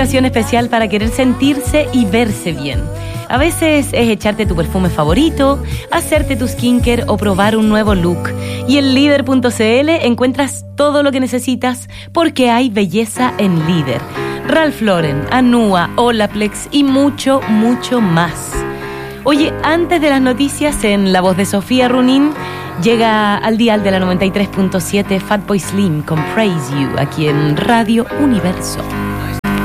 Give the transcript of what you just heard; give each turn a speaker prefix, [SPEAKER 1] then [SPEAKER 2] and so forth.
[SPEAKER 1] ocasión especial para querer sentirse y verse bien. A veces es echarte tu perfume favorito, hacerte tu skincare o probar un nuevo look. Y en Líder.cl encuentras todo lo que necesitas porque hay belleza en Líder. Ralph Lauren, Anua, Olaplex y mucho, mucho más. Oye, antes de las noticias, en la voz de Sofía Runín, llega al dial de la 93.7 Fatboy Slim con Praise You, aquí en Radio Universo.